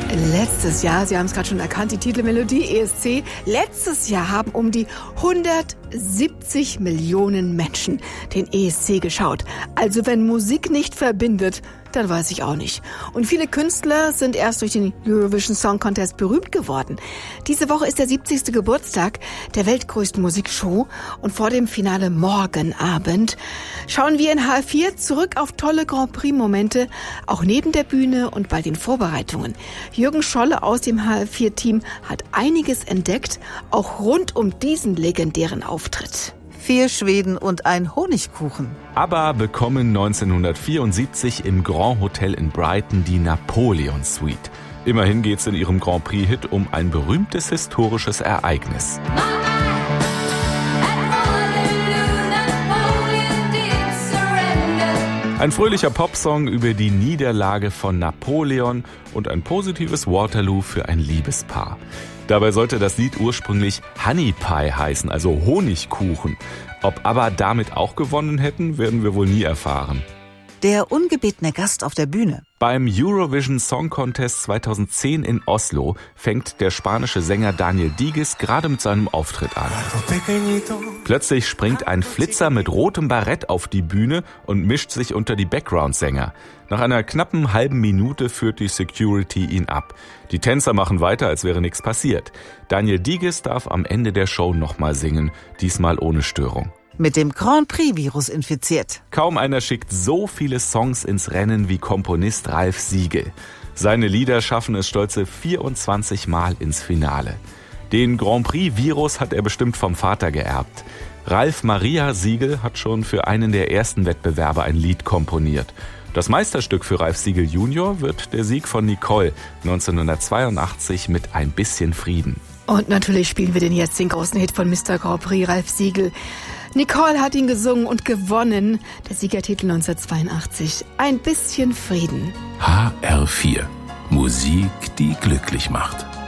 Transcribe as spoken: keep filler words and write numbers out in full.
Letztes Jahr, Sie haben es gerade schon erkannt, die Titelmelodie E S C. Letztes Jahr haben um die hundertsiebzig Millionen Menschen den E S C geschaut. Also wenn Musik nicht verbindet, dann weiß ich auch nicht. Und viele Künstler sind erst durch den Eurovision Song Contest berühmt geworden. Diese Woche ist der siebzigste Geburtstag der weltgrößten Musikshow. Und vor dem Finale morgen Abend schauen wir in H R vier zurück auf tolle Grand Prix-Momente, auch neben der Bühne und bei den Vorbereitungen. Jürgen Scholle aus dem H R vier Team hat einiges entdeckt, auch rund um diesen legendären Auftritt. Vier Schweden und ein Honigkuchen. ABBA bekommen neunzehnhundertvierundsiebzig im Grand Hotel in Brighton die Napoleon Suite. Immerhin geht es in ihrem Grand Prix-Hit um ein berühmtes historisches Ereignis. Ein fröhlicher Popsong über die Niederlage von Napoleon und ein positives Waterloo für ein Liebespaar. Dabei sollte das Lied ursprünglich Honey Pie heißen, also Honigkuchen. Ob ABBA damit auch gewonnen hätten, werden wir wohl nie erfahren. Der ungebetene Gast auf der Bühne. Beim Eurovision Song Contest zweitausendzehn in Oslo fängt der spanische Sänger Daniel Digges gerade mit seinem Auftritt an. Plötzlich springt ein Flitzer mit rotem Barett auf die Bühne und mischt sich unter die Background-Sänger. Nach einer knappen halben Minute führt die Security ihn ab. Die Tänzer machen weiter, als wäre nichts passiert. Daniel Digges darf am Ende der Show nochmal singen, diesmal ohne Störung. Mit dem Grand Prix-Virus infiziert. Kaum einer schickt so viele Songs ins Rennen wie Komponist Ralf Siegel. Seine Lieder schaffen es stolze vierundzwanzig Mal ins Finale. Den Grand Prix-Virus hat er bestimmt vom Vater geerbt. Ralf Maria Siegel hat schon für einen der ersten Wettbewerbe ein Lied komponiert. Das Meisterstück für Ralf Siegel Junior wird der Sieg von Nicole neunzehnhundertzweiundachtzig mit Ein bisschen Frieden. Und natürlich spielen wir den jetzt, den großen Hit von Mister Grand Prix, Ralf Siegel. Nicole hat ihn gesungen und gewonnen. Der Siegertitel neunzehnhundertzweiundachtzig. Ein bisschen Frieden. H R vier. Musik, die glücklich macht.